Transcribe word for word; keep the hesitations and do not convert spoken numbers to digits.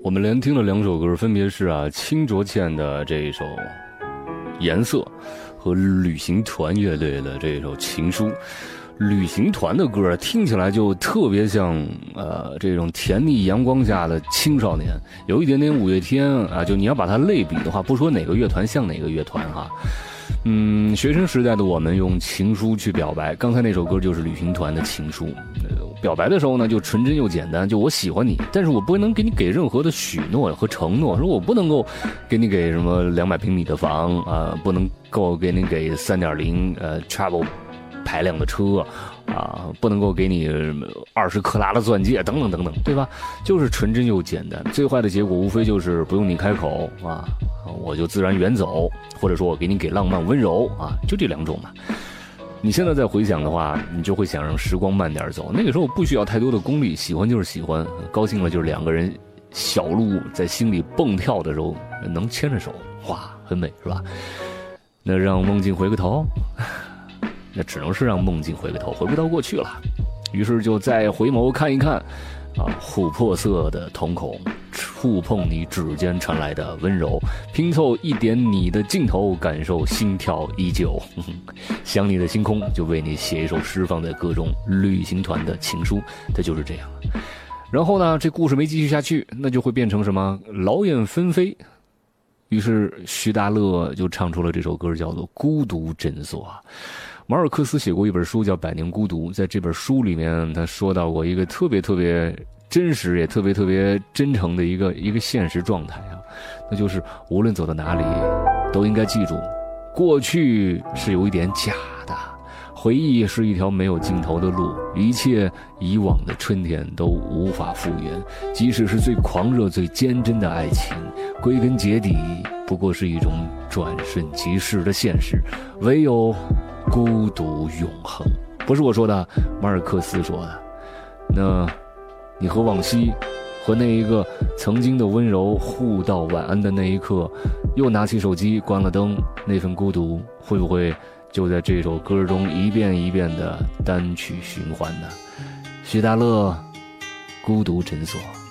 我们连听了两首歌，分别是啊清浊倩的这一首《颜色》和旅行团乐队的这一首《情书》。旅行团的歌听起来就特别像呃这种甜腻阳光下的青少年，有一点点五月天啊，就你要把它类比的话，不说哪个乐团像哪个乐团哈。嗯，学生时代的我们用情书去表白，刚才那首歌就是旅行团的情书。呃、表白的时候呢，就纯真又简单，就我喜欢你，但是我不能给你给任何的许诺和承诺，说我不能够给你给什么两百平米的房啊、呃，不能够给你给三点零呃 travel 排量的车啊，不能够给你二十克拉的钻戒等等等等，对吧？就是纯真又简单，最坏的结果无非就是不用你开口啊，我就自然远走，或者说我给你给浪漫温柔啊，就这两种嘛。你现在再回想的话，你就会想让时光慢点走，那个时候不需要太多的功利，喜欢就是喜欢，高兴了就是两个人小鹿在心里蹦跳的时候能牵着手，哇，很美是吧？那让梦境回个头，那只能是让梦境回个头，回不到过去了。于是就再回眸看一看啊，琥珀色的瞳孔触碰你指尖传来的温柔，拼凑一点你的镜头，感受心跳依旧。想你的星空，就为你写一首诗放在歌中，旅行团的情书，它就是这样。然后呢，这故事没继续下去，那就会变成什么劳燕分飞。于是徐大乐就唱出了这首歌，叫做《孤独诊所》。马尔克斯写过一本书叫《百年孤独》，在这本书里面他说到过一个特别特别真实也特别特别真诚的一个一个现实状态啊，那就是无论走到哪里都应该记住，过去是有一点假的，回忆是一条没有尽头的路，一切以往的春天都无法复原，即使是最狂热最坚贞的爱情，归根结底不过是一种转瞬即逝的现实，唯有孤独永恒。不是我说的，马尔克斯说的。那你和往昔和那一个曾经的温柔互道晚安的那一刻，又拿起手机关了灯，那份孤独会不会就在这首歌中一遍一遍的单曲循环呢？徐大乐，孤独诊所。